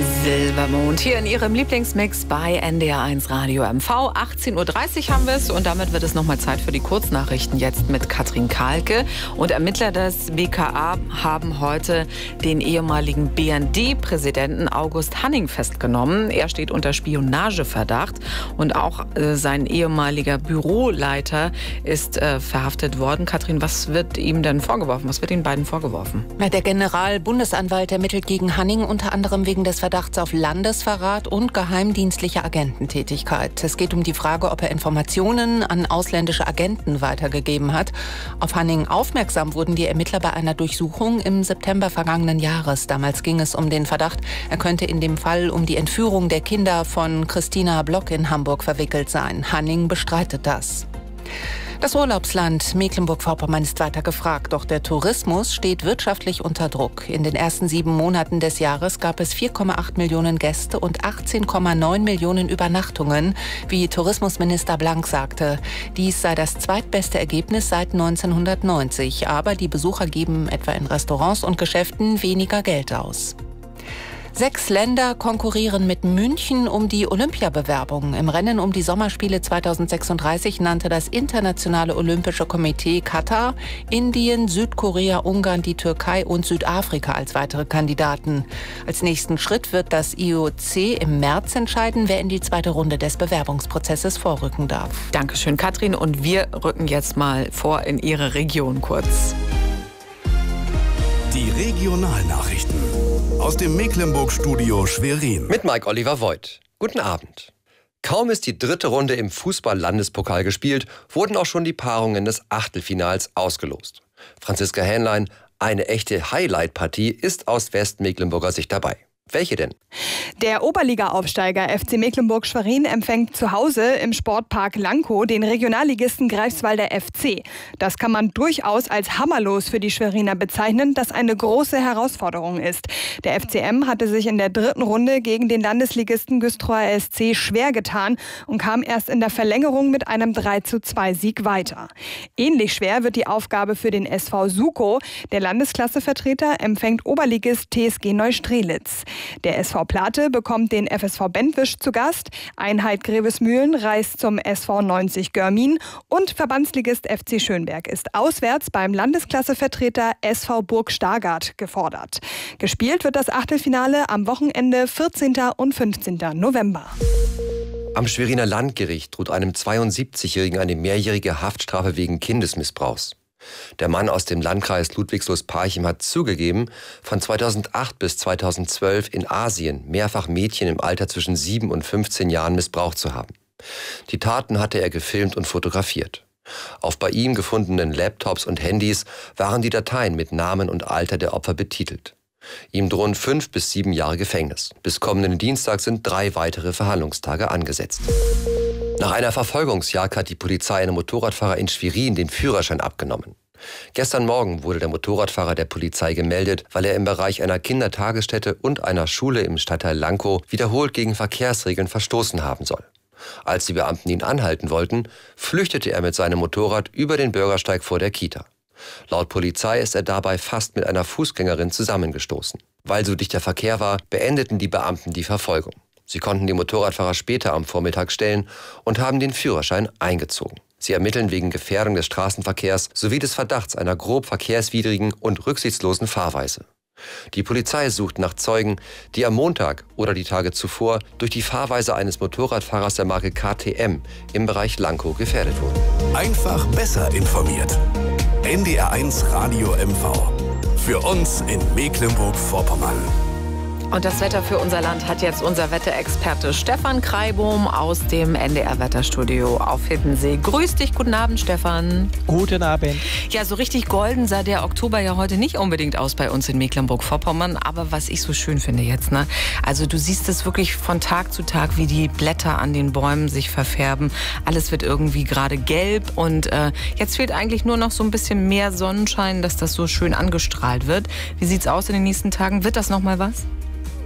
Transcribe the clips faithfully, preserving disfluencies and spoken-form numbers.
Silbermond hier in Ihrem Lieblingsmix bei N D R eins Radio M V. achtzehn Uhr dreißig haben wir es und damit wird es nochmal Zeit für die Kurznachrichten jetzt mit Katrin Kahlke. Und Ermittler des B K A haben heute den ehemaligen B N D-Präsidenten August Hanning festgenommen. Er steht unter Spionageverdacht und auch äh, sein ehemaliger Büroleiter ist äh, verhaftet worden. Katrin, was wird ihm denn vorgeworfen? Was wird den beiden vorgeworfen? Der Generalbundesanwalt ermittelt gegen Hanning unter anderem wegen des Verdachts auf Landesverrat und geheimdienstliche Agententätigkeit. Es geht um die Frage, ob er Informationen an ausländische Agenten weitergegeben hat. Auf Hanning aufmerksam wurden die Ermittler bei einer Durchsuchung im September vergangenen Jahres. Damals ging es um den Verdacht, er könnte in dem Fall um die Entführung der Kinder von Christina Block in Hamburg verwickelt sein. Hanning bestreitet das. Das Urlaubsland Mecklenburg-Vorpommern ist weiter gefragt, doch der Tourismus steht wirtschaftlich unter Druck. In den ersten sieben Monaten des Jahres gab es vier Komma acht Millionen Gäste und achtzehn Komma neun Millionen Übernachtungen, wie Tourismusminister Blank sagte. Dies sei das zweitbeste Ergebnis seit neunzehnhundertneunzig, aber die Besucher geben etwa in Restaurants und Geschäften weniger Geld aus. Sechs Länder konkurrieren mit München um die Olympiabewerbung. Im Rennen um die Sommerspiele zweitausendsechsunddreißig nannte das Internationale Olympische Komitee Katar, Indien, Südkorea, Ungarn, die Türkei und Südafrika als weitere Kandidaten. Als nächsten Schritt wird das I O C im März entscheiden, wer in die zweite Runde des Bewerbungsprozesses vorrücken darf. Dankeschön, Katrin. Und wir rücken jetzt mal vor in Ihre Region kurz. Die Regionalnachrichten aus dem Mecklenburg-Studio Schwerin. Mit Mike Oliver Voigt. Guten Abend. Kaum ist die dritte Runde im Fußball-Landespokal gespielt, wurden auch schon die Paarungen des Achtelfinals ausgelost. Franziska Hähnlein, eine echte Highlight-Partie ist aus Westmecklenburger Sicht dabei. Welche denn? Der Oberliga-Aufsteiger F C Mecklenburg-Schwerin empfängt zu Hause im Sportpark Lankow den Regionalligisten Greifswalder F C. Das kann man durchaus als hammerlos für die Schweriner bezeichnen, das eine große Herausforderung ist. Der F C M hatte sich in der dritten Runde gegen den Landesligisten Güstrower S C schwer getan und kam erst in der Verlängerung mit einem drei zu zwei Sieg weiter. Ähnlich schwer wird die Aufgabe für den S V Sukow. Der Landesklassevertreter empfängt Oberligist T S G Neustrelitz. Der S V Plate bekommt den F S V Bentwisch zu Gast, Einheit Grevesmühlen reist zum S V neunzig Görmin und Verbandsligist F C Schönberg ist auswärts beim Landesklassevertreter S V Burg Stargard gefordert. Gespielt wird das Achtelfinale am Wochenende vierzehnten und fünfzehnten November. Am Schweriner Landgericht droht einem zweiundsiebzigjährigen eine mehrjährige Haftstrafe wegen Kindesmissbrauchs. Der Mann aus dem Landkreis Ludwigslust-Parchim hat zugegeben, von zweitausendacht bis zweitausendzwölf in Asien mehrfach Mädchen im Alter zwischen sieben und fünfzehn Jahren missbraucht zu haben. Die Taten hatte er gefilmt und fotografiert. Auf bei ihm gefundenen Laptops und Handys waren die Dateien mit Namen und Alter der Opfer betitelt. Ihm drohen fünf bis sieben Jahre Gefängnis. Bis kommenden Dienstag sind drei weitere Verhandlungstage angesetzt. Nach einer Verfolgungsjagd hat die Polizei einem Motorradfahrer in Schwerin den Führerschein abgenommen. Gestern Morgen wurde der Motorradfahrer der Polizei gemeldet, weil er im Bereich einer Kindertagesstätte und einer Schule im Stadtteil Lankow wiederholt gegen Verkehrsregeln verstoßen haben soll. Als die Beamten ihn anhalten wollten, flüchtete er mit seinem Motorrad über den Bürgersteig vor der Kita. Laut Polizei ist er dabei fast mit einer Fußgängerin zusammengestoßen. Weil so dichter Verkehr war, beendeten die Beamten die Verfolgung. Sie konnten den Motorradfahrer später am Vormittag stellen und haben den Führerschein eingezogen. Sie ermitteln wegen Gefährdung des Straßenverkehrs sowie des Verdachts einer grob verkehrswidrigen und rücksichtslosen Fahrweise. Die Polizei sucht nach Zeugen, die am Montag oder die Tage zuvor durch die Fahrweise eines Motorradfahrers der Marke K T M im Bereich Lankow gefährdet wurden. Einfach besser informiert. N D R eins Radio M V. Für uns in Mecklenburg-Vorpommern. Und das Wetter für unser Land hat jetzt unser Wetterexperte Stefan Kreibohm aus dem N D R-Wetterstudio auf Hiddensee. Grüß dich, guten Abend, Stefan. Guten Abend. Ja, so richtig golden sah der Oktober ja heute nicht unbedingt aus bei uns in Mecklenburg-Vorpommern. Aber was ich so schön finde jetzt, ne? Also du siehst es wirklich von Tag zu Tag, wie die Blätter an den Bäumen sich verfärben. Alles wird irgendwie gerade gelb und äh, jetzt fehlt eigentlich nur noch so ein bisschen mehr Sonnenschein, dass das so schön angestrahlt wird. Wie sieht's aus in den nächsten Tagen? Wird das noch mal was?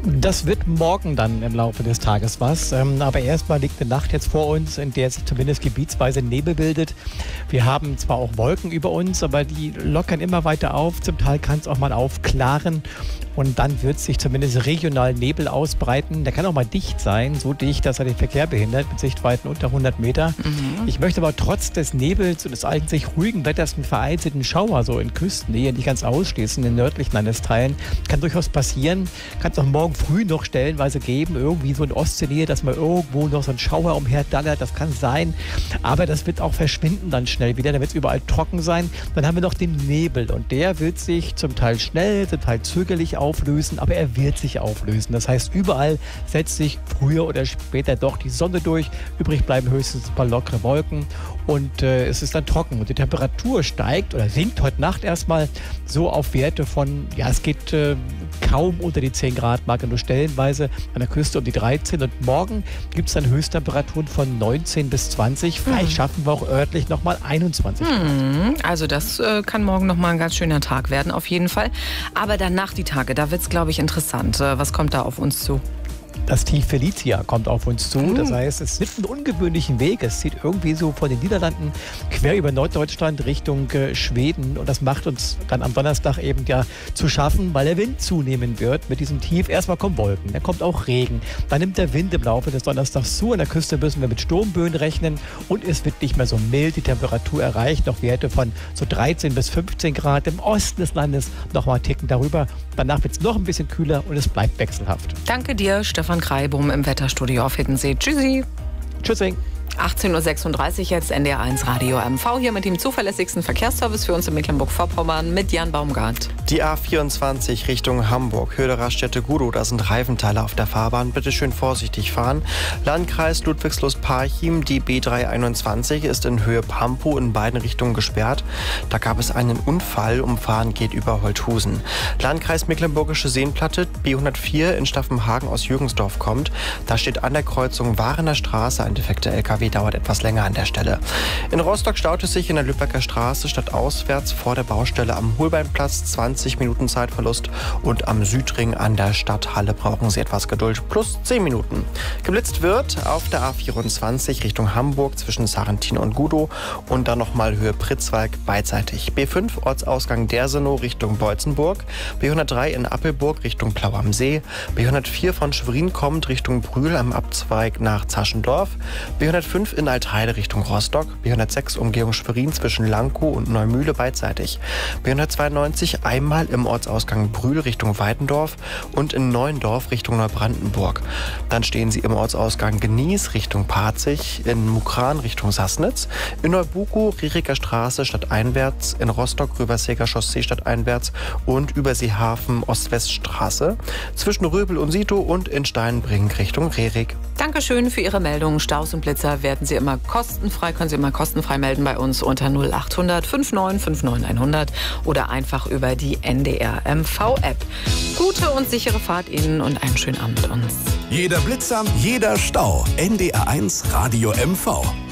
Das wird morgen dann im Laufe des Tages was. Ähm, aber erstmal liegt eine Nacht jetzt vor uns, in der sich zumindest gebietsweise Nebel bildet. Wir haben zwar auch Wolken über uns, aber die lockern immer weiter auf. Zum Teil kann es auch mal aufklaren. Und dann wird sich zumindest regional Nebel ausbreiten. Der kann auch mal dicht sein, so dicht, dass er den Verkehr behindert, mit Sichtweiten unter hundert Meter. Mhm. Ich möchte aber trotz des Nebels und des eigentlich ruhigen Wetters einen vereinzelten Schauer so in Küstennähe nicht ganz ausschließen, in den nördlichen Landesteilen. Kann durchaus passieren. Kann es auch morgen früh noch stellenweise geben, irgendwie so in Ostseenähe, dass mal irgendwo noch so ein Schauer umherdallert. Das kann sein. Aber das wird auch verschwinden dann schnell wieder. Dann wird es überall trocken sein. Dann haben wir noch den Nebel und der wird sich zum Teil schnell, zum Teil zögerlich auflösen, aber er wird sich auflösen. Das heißt, überall setzt sich früher oder später doch die Sonne durch. Übrig bleiben höchstens ein paar lockere Wolken und äh, es ist dann trocken. Und die Temperatur steigt oder sinkt heute Nacht erstmal so auf Werte von, ja, es geht äh, kaum unter die zehn Grad Marke, nur stellenweise an der Küste um die dreizehn. Und morgen gibt es dann Höchsttemperaturen von neunzehn bis zwanzig. Vielleicht mhm. schaffen wir auch örtlich nochmal einundzwanzig Grad. Mhm. Also das äh, kann morgen nochmal ein ganz schöner Tag werden, auf jeden Fall. Aber danach die Tage, da wird es, glaube ich, interessant. Äh, was kommt da auf uns zu? Das Tief Felicia kommt auf uns zu. Das heißt, es nimmt einen ungewöhnlichen Weg. Es zieht irgendwie so von den Niederlanden quer über Norddeutschland Richtung äh, Schweden. Und das macht uns dann am Donnerstag eben ja zu schaffen, weil der Wind zunehmen wird mit diesem Tief. Erstmal kommen Wolken, dann kommt auch Regen. Dann nimmt der Wind im Laufe des Donnerstags zu. An der Küste müssen wir mit Sturmböen rechnen. Und es wird nicht mehr so mild. Die Temperatur erreicht noch Werte von so dreizehn bis fünfzehn Grad. Im Osten des Landes noch mal ticken darüber. Danach wird es noch ein bisschen kühler und es bleibt wechselhaft. Danke dir, Stefan Kreibum im Wetterstudio auf Hiddensee. Tschüssi. Tschüssing. achtzehn Uhr sechsunddreißig jetzt N D R eins Radio M V hier mit dem zuverlässigsten Verkehrsservice für uns in Mecklenburg-Vorpommern mit Jan Baumgart. Die A vierundzwanzig Richtung Hamburg, Höhe der Raststätte Gudow, da sind Reifenteile auf der Fahrbahn. Bitte schön vorsichtig fahren. Landkreis Ludwigslust-Parchim, die B dreihunderteinundzwanzig ist in Höhe Pampu in beiden Richtungen gesperrt. Da gab es einen Unfall, Umfahren geht über Holthusen. Landkreis Mecklenburgische Seenplatte, B hundertvier in Staffenhagen aus Jürgensdorf kommt. Da steht an der Kreuzung Warener Straße ein defekter L K W. Dauert etwas länger an der Stelle. In Rostock staut es sich in der Lübecker Straße stadtauswärts vor der Baustelle am Holbeinplatz, zwanzig Minuten Zeitverlust, und am Südring an der Stadthalle brauchen Sie etwas Geduld, plus zehn Minuten. Geblitzt wird auf der A vierundzwanzig Richtung Hamburg zwischen Sarrentin und Gudow und dann nochmal Höhe Pritzwalk beidseitig. B fünf Ortsausgang Dersenow Richtung Beutzenburg, B hundertdrei in Appelburg Richtung Plau am See, B hundertvier von Schwerin kommt Richtung Brühl am Abzweig nach Zaschendorf, B hundertfünf in Altheide Richtung Rostock, B hundertsechs Umgehung Schwerin zwischen Lankow und Neumühle beidseitig, B hundertzweiundneunzig einmal im Ortsausgang Brühl Richtung Weidendorf und in Neuendorf Richtung Neubrandenburg. Dann stehen Sie im Ortsausgang Genieß Richtung Parzig, in Mukran Richtung Sassnitz, in Neubuko Rieriker Straße stadteinwärts, in Rostock Röberseger Chaussee stadteinwärts und Überseehafen Ost-West-Straße, zwischen Röbel und Sito und in Steinbrink Richtung Rerik. Dankeschön für Ihre Meldung. Staus und Blitzer werden Sie immer kostenfrei, können Sie immer kostenfrei melden bei uns unter null achthundert neunundfünfzig neunundfünfzig hundert oder einfach über die N D R M V-App. Gute und sichere Fahrt Ihnen und einen schönen Abend uns. Jeder Blitzer, jeder Stau. N D R eins Radio M V.